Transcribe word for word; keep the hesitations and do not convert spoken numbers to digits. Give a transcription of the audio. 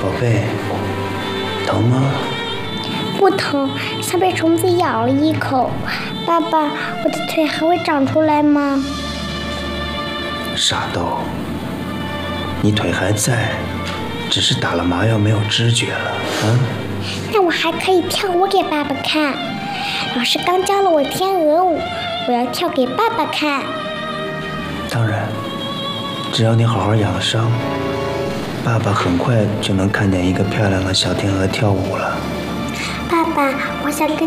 宝贝，疼吗？ 不疼，像被虫子咬了一口。爸爸，我的腿还会长出来吗？ 傻豆，你腿还在，只是打了麻药没有知觉了啊。 那我还可以跳舞给爸爸看。老师刚教了我天鹅舞，我要跳给爸爸看。 当然，只要你好好养伤，爸爸很快就能看见一个漂亮的小天鹅跳舞了。 爸爸，我想跟